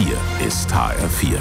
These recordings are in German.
Hier ist HR4.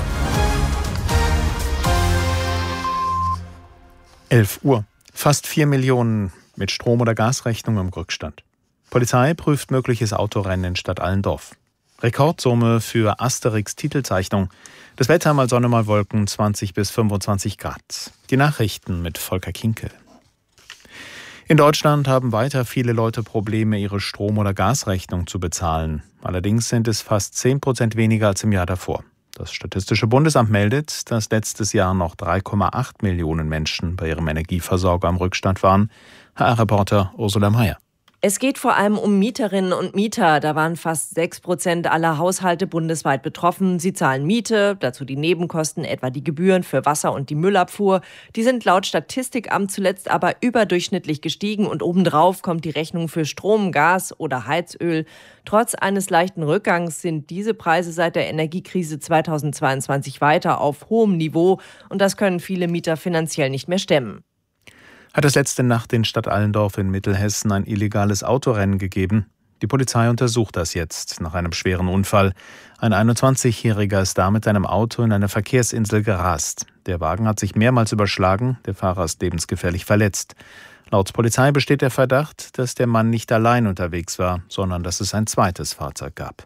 11 Uhr. Fast 4 Millionen mit Strom- oder Gasrechnung im Rückstand. Polizei prüft mögliches Autorennen in Stadt Allendorf. Rekordsumme für Asterix-Titelzeichnung. Das Wetter mal Sonne, mal Wolken, 20 bis 25 Grad. Die Nachrichten mit Volker Kinkel. In Deutschland haben weiter viele Leute Probleme, ihre Strom- oder Gasrechnung zu bezahlen. Allerdings sind es fast 10% weniger als im Jahr davor. Das Statistische Bundesamt meldet, dass letztes Jahr noch 3,8 Millionen Menschen bei ihrem Energieversorger am Rückstand waren. HR-Reporter Ursula Mayer. Es geht vor allem um Mieterinnen und Mieter. Da waren fast 6% aller Haushalte bundesweit betroffen. Sie zahlen Miete, dazu die Nebenkosten, etwa die Gebühren für Wasser und die Müllabfuhr. Die sind laut Statistikamt zuletzt aber überdurchschnittlich gestiegen und obendrauf kommt die Rechnung für Strom, Gas oder Heizöl. Trotz eines leichten Rückgangs sind diese Preise seit der Energiekrise 2022 weiter auf hohem Niveau und das können viele Mieter finanziell nicht mehr stemmen. Hat es letzte Nacht in Stadt Allendorf in Mittelhessen ein illegales Autorennen gegeben? Die Polizei untersucht das jetzt nach einem schweren Unfall. Ein 21-Jähriger ist da mit einem Auto in eine Verkehrsinsel gerast. Der Wagen hat sich mehrmals überschlagen, der Fahrer ist lebensgefährlich verletzt. Laut Polizei besteht der Verdacht, dass der Mann nicht allein unterwegs war, sondern dass es ein zweites Fahrzeug gab.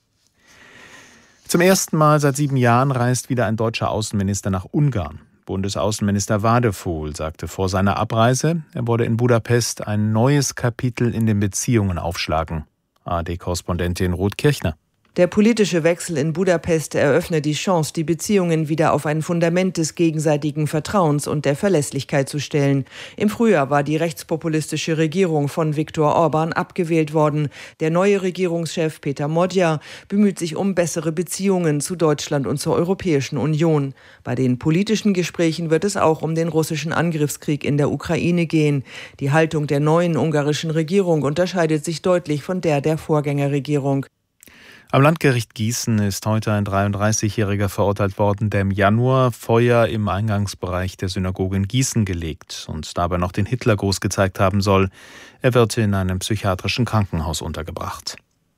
Zum ersten Mal seit 7 Jahren reist wieder ein deutscher Außenminister nach Ungarn. Bundesaußenminister Wadefuhl sagte vor seiner Abreise, er wolle in Budapest ein neues Kapitel in den Beziehungen aufschlagen. ARD-Korrespondentin Ruth Kirchner. Der politische Wechsel in Budapest eröffne die Chance, die Beziehungen wieder auf ein Fundament des gegenseitigen Vertrauens und der Verlässlichkeit zu stellen. Im Frühjahr war die rechtspopulistische Regierung von Viktor Orban abgewählt worden. Der neue Regierungschef Peter Modja bemüht sich um bessere Beziehungen zu Deutschland und zur Europäischen Union. Bei den politischen Gesprächen wird es auch um den russischen Angriffskrieg in der Ukraine gehen. Die Haltung der neuen ungarischen Regierung unterscheidet sich deutlich von der Vorgängerregierung. Am Landgericht Gießen ist heute ein 33-Jähriger verurteilt worden, der im Januar Feuer im Eingangsbereich der Synagoge in Gießen gelegt und dabei noch den Hitlergruß gezeigt haben soll. Er wird in einem psychiatrischen Krankenhaus untergebracht.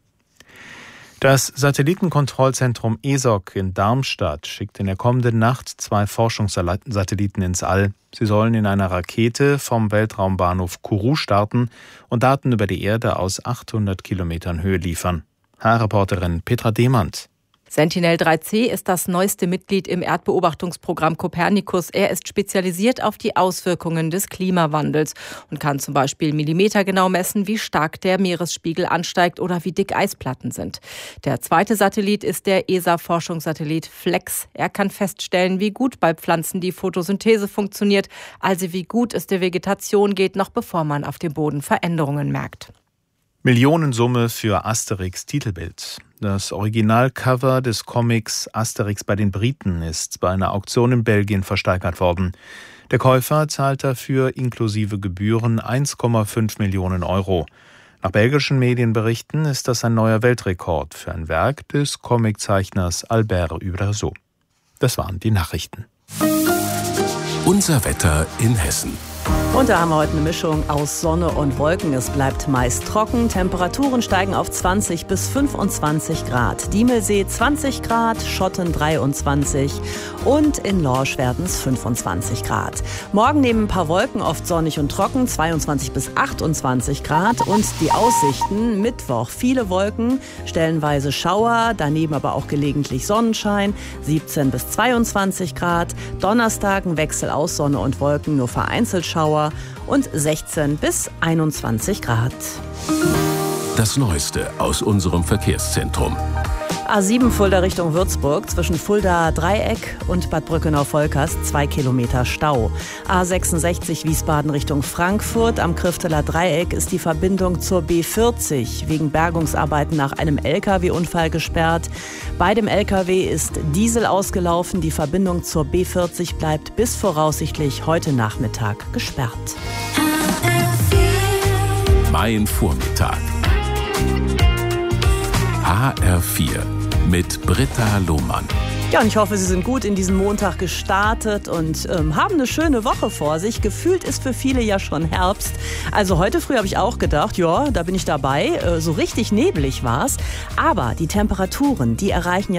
Das Satellitenkontrollzentrum ESOC in Darmstadt schickt in der kommenden Nacht 2 Forschungssatelliten ins All. Sie sollen in einer Rakete vom Weltraumbahnhof Kourou starten und Daten über die Erde aus 800 Kilometern Höhe liefern. HR-Reporterin Petra Demand. Sentinel-3C ist das neueste Mitglied im Erdbeobachtungsprogramm Copernicus. Er ist spezialisiert auf die Auswirkungen des Klimawandels und kann zum Beispiel millimetergenau messen, wie stark der Meeresspiegel ansteigt oder wie dick Eisplatten sind. Der zweite Satellit ist der ESA-Forschungssatellit FLEX. Er kann feststellen, wie gut bei Pflanzen die Photosynthese funktioniert, also wie gut es der Vegetation geht, noch bevor man auf dem Boden Veränderungen merkt. Millionensumme für Asterix Titelbild. Das Originalcover des Comics Asterix bei den Briten ist bei einer Auktion in Belgien versteigert worden. Der Käufer zahlt dafür inklusive Gebühren 1,5 Millionen Euro. Nach belgischen Medienberichten ist das ein neuer Weltrekord für ein Werk des Comiczeichners Albert Uderzo. Das waren die Nachrichten. Unser Wetter in Hessen. Und da haben wir heute eine Mischung aus Sonne und Wolken. Es bleibt meist trocken. Temperaturen steigen auf 20 bis 25 Grad. Diemelsee 20 Grad, Schotten 23 und in Lorsch werden es 25 Grad. Morgen neben ein paar Wolken oft sonnig und trocken, 22 bis 28 Grad. Und die Aussichten, Mittwoch viele Wolken, stellenweise Schauer, daneben aber auch gelegentlich Sonnenschein, 17 bis 22 Grad. Donnerstag ein Wechsel aus Sonne und Wolken, nur vereinzelt Schauer und 16 bis 21 Grad. Das Neueste aus unserem Verkehrszentrum. A7 Fulda Richtung Würzburg, zwischen Fulda Dreieck und Bad Brückenau-Volkers 2 Kilometer Stau. A66 Wiesbaden Richtung Frankfurt, am Krifteler Dreieck ist die Verbindung zur B40 wegen Bergungsarbeiten nach einem LKW-Unfall gesperrt. Bei dem LKW ist Diesel ausgelaufen, die Verbindung zur B40 bleibt bis voraussichtlich heute Nachmittag gesperrt. Mein Vormittag. HR4 mit Britta Lohmann. Ja, und ich hoffe, Sie sind gut in diesen Montag gestartet und haben eine schöne Woche vor sich. Gefühlt ist für viele ja schon Herbst. Also heute früh habe ich auch gedacht, ja, da bin ich dabei. So richtig neblig war es. Aber die Temperaturen, die erreichen ja